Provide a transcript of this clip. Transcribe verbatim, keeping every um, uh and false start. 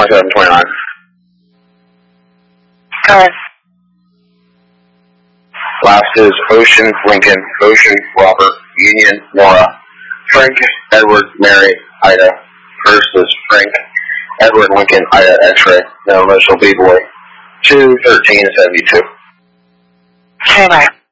twenty-seven twenty-nine. Go ahead. Last is Ocean, Lincoln, Ocean, Robert, Union, Nora, Frank, Edward, Mary, Ida. First is Frank, Edward, Lincoln, Ida, X-ray. No initial B-boy. two thirteen seventy-two. Okay, bye.